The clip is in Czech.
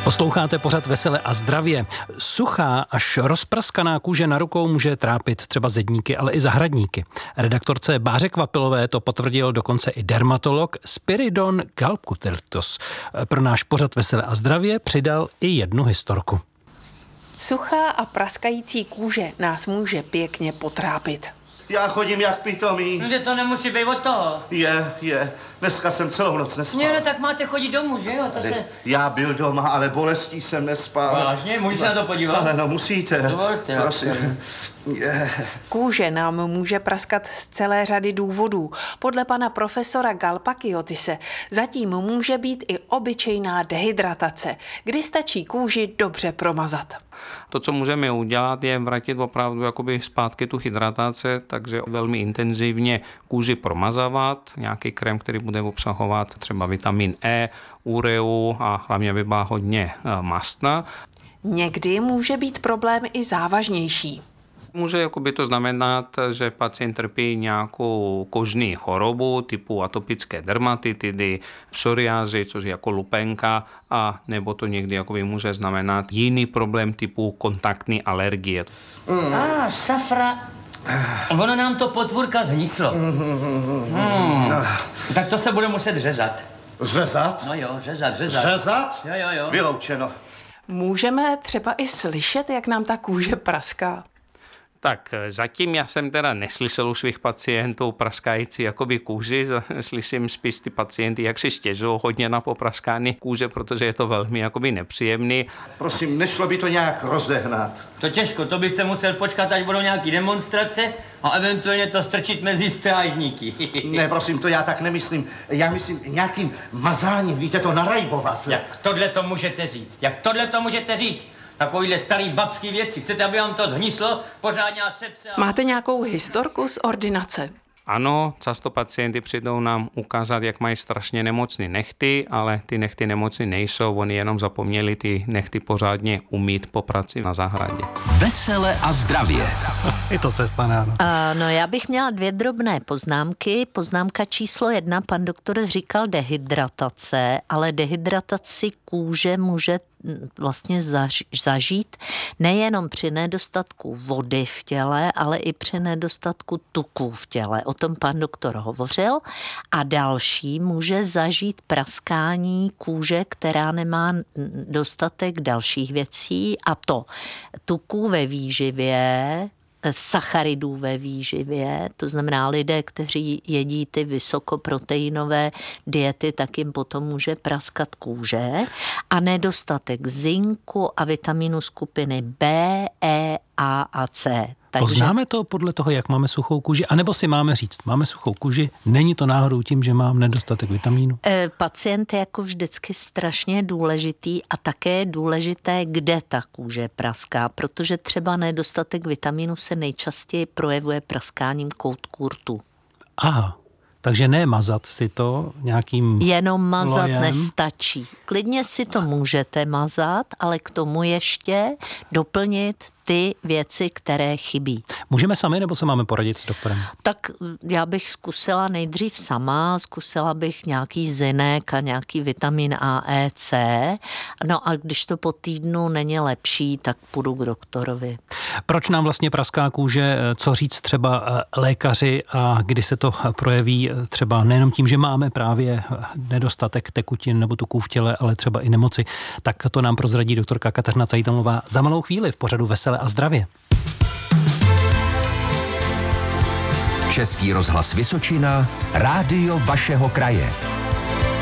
Posloucháte pořad Vesele a zdravě. Suchá až rozpraskaná kůže na rukou může trápit třeba zedníky, ale i zahradníky. Redaktorce Báře Kvapilové to potvrdil dokonce i dermatolog Spiridon Galpkutirtos. Pro náš pořad Vesele a zdravě přidal i jednu historku. Suchá a praskající kůže nás může pěkně potrápit. Já chodím jak pitomý. No, to nemusí být od toho. Je. Dneska jsem celou noc nespal. No tak máte chodit domů, že jo? Já byl doma, ale bolestí jsem nespal. Vážně? Můžu se na to podívat? Ale no musíte. Dovolte. Prosím. Kůže nám může praskat z celé řady důvodů. Podle pana profesora Galpakiotise zatím může být i obyčejná dehydratace, kdy stačí kůži dobře promazat. To, co můžeme udělat, je vrátit opravdu jakoby zpátky tu hydrataci, takže velmi intenzivně kůži promazávat, nějaký krém, který bude obsahovat třeba vitamin E, ureu a hlavně by byla hodně mastná. Někdy může být problém i závažnější. Může jakoby to znamenat, že pacient trpí nějakou kožní chorobu typu atopické dermatitidy, psoriázy, což je jako lupenka, a nebo to někdy jakoby může znamenat jiný problém typu kontaktní alergie. Safra. Ono nám to potvůrka zhníslo. Tak to se bude muset řezat. Řezat? No jo, řezat. Řezat? Jo. Vyloučeno. Můžeme třeba i slyšet, jak nám ta kůže praská. Tak zatím já jsem teda neslyšel u svých pacientů praskající jakoby kůži, slyším spíš ty pacienty, jak si stěžují hodně na popraskání kůže, protože je to velmi jakoby nepříjemný. Prosím, nešlo by to nějak rozehnat? To těžko, to byste musel počkat, až budou nějaký demonstrace a eventuálně to strčit mezi strážníky. Ne, prosím, to já tak nemyslím. Já myslím nějakým mazáním, víte, to narajbovat. Jak tohle to můžete říct? Takovýhle starý babský věci. Chcete, aby vám to zhníslo? Pořádně a srdce. Máte nějakou historku z ordinace? Ano, často pacienti přijdou nám ukázat, jak mají strašně nemocný nehty, ale ty nehty nemocný nejsou, oni jenom zapomněli ty nehty pořádně umýt po práci na zahradě. Vesele a zdravě. I to se stane, ano. No, já bych měla 2 drobné poznámky. Poznámka číslo 1, pan doktor říkal dehydratace, ale dehydrataci kůže může vlastně zažít nejenom při nedostatku vody v těle, ale i při nedostatku tuků v těle. O tom pan doktor hovořil. A další může zažít praskání kůže, která nemá dostatek dalších věcí, a to tuků ve výživě, sacharidů ve výživě, to znamená lidé, kteří jedí ty vysokoproteinové diety, tak jim potom může praskat kůže, a nedostatek zinku a vitaminu skupiny B, E, A a C. Takže poznáme to podle toho, jak máme suchou kůži, anebo si máme říct, máme suchou kůži, není to náhodou tím, že mám nedostatek vitamínu? Pacient je jako vždycky strašně důležitý a také důležité, kde ta kůže praská, protože třeba nedostatek vitamínu se nejčastěji projevuje praskáním koutků rtu. Aha. Takže ne mazat si to nějakým jenom mazat lojem nestačí. Klidně si to můžete mazat, ale k tomu ještě doplnit ty věci, které chybí. Můžeme sami, nebo se máme poradit s doktorem? Tak já bych zkusila nejdřív sama, zkusila bych nějaký zinek a nějaký vitamin A, E, C. No a když to po týdnu není lepší, tak půjdu k doktorovi. Proč nám vlastně praská kůže, co říct třeba lékaři, a kdy se to projeví třeba nejenom tím, že máme právě nedostatek tekutin nebo tuků v těle, ale třeba i nemoci, tak to nám prozradí doktorka Kateřina Cajtamová za malou chvíli v pořadu Vesele a zdravě. Český rozhlas Vysočina, rádio vašeho kraje.